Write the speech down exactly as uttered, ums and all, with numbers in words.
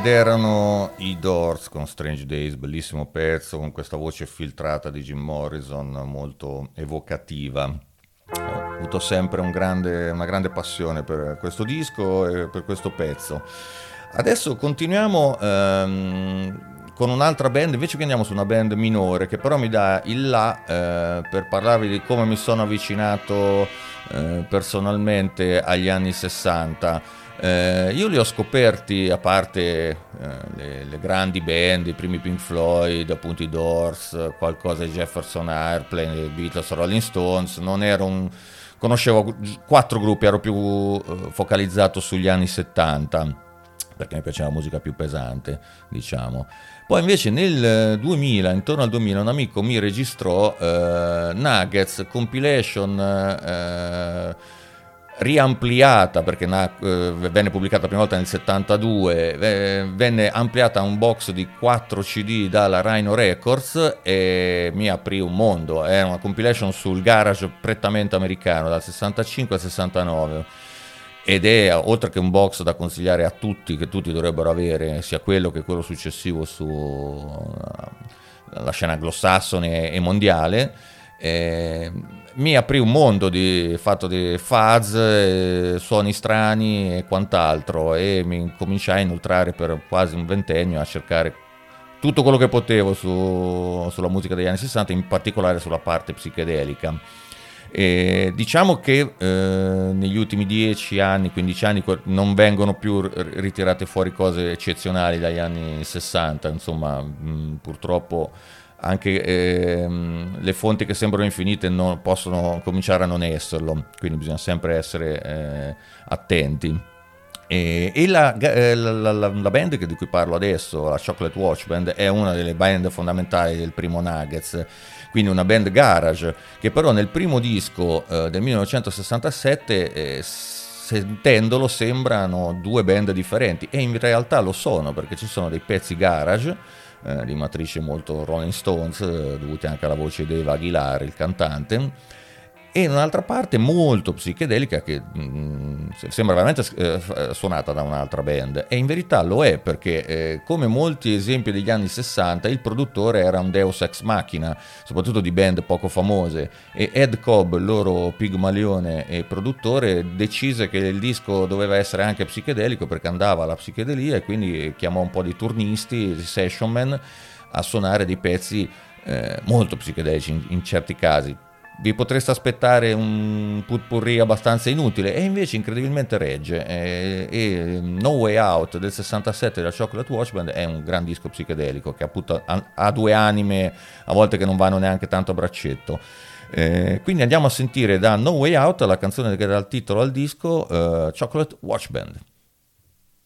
Ed erano i Doors con Strange Days, bellissimo pezzo con questa voce filtrata di Jim Morrison molto evocativa. Ho avuto sempre un grande, una grande passione per questo disco e per questo pezzo. Adesso continuiamo ehm, con un'altra band, invece che andiamo su una band minore che però mi dà il là eh, per parlarvi di come mi sono avvicinato eh, personalmente agli anni sessanta. Eh, io li ho scoperti, a parte eh, le, le grandi band, i primi Pink Floyd, appunto i Doors, qualcosa di Jefferson Airplane, i Beatles, Rolling Stones. Non ero un... conoscevo quattro gruppi, ero più eh, focalizzato sugli anni settanta, perché mi piaceva la musica più pesante, diciamo. Poi invece nel duemila, intorno al duemila, un amico mi registrò eh, Nuggets Compilation eh, riampliata, perché na, eh, venne pubblicata la prima volta nel settantadue, eh, venne ampliata a un box di quattro C D dalla Rhino Records e mi aprì un mondo. Era una compilation sul garage prettamente americano, dal sessantacinque al sessantanove, ed è, oltre che un box da consigliare a tutti, che tutti dovrebbero avere, sia quello che quello successivo sulla scena anglosassone e mondiale. Eh, mi aprì un mondo di fatto di fuzz, eh, suoni strani e quant'altro, e mi cominciai a inoltrare per quasi un ventennio a cercare tutto quello che potevo su, sulla musica degli anni sessanta, in particolare sulla parte psichedelica. E diciamo che eh, negli ultimi dieci anni, quindici anni non vengono più ritirate fuori cose eccezionali dagli anni sessanta, insomma, mh, purtroppo anche ehm, le fonti che sembrano infinite non possono cominciare a non esserlo, quindi bisogna sempre essere eh, attenti. E, e la, eh, la, la, la band di cui parlo adesso, la Chocolate Watch Band, è una delle band fondamentali del primo Nuggets, quindi una band garage, che però nel primo disco eh, del millenovecentosessantasette eh, sentendolo sembrano due band differenti, e in realtà lo sono, perché ci sono dei pezzi garage Eh, di matrice molto Rolling Stones, eh, dovuti anche alla voce di Dave Aguilar, il cantante, e un'altra parte molto psichedelica che mh, sembra veramente eh, suonata da un'altra band, e in verità lo è, perché eh, come molti esempi degli anni sessanta il produttore era un deus ex machina, soprattutto di band poco famose, e Ed Cobb, il loro pigmalione e produttore, decise che il disco doveva essere anche psichedelico perché andava alla psichedelia, e quindi chiamò un po' di turnisti, di session man, a suonare dei pezzi eh, molto psichedelici in, in certi casi. Vi potreste aspettare un putpurri abbastanza inutile, e invece incredibilmente regge. E, e No Way Out del sessantasette della Chocolate Watch Band è un gran disco psichedelico che appunto ha, ha due anime, a volte che non vanno neanche tanto a braccetto. Eh, quindi andiamo a sentire da No Way Out la canzone che dà il titolo al disco, uh, Chocolate Watch Band.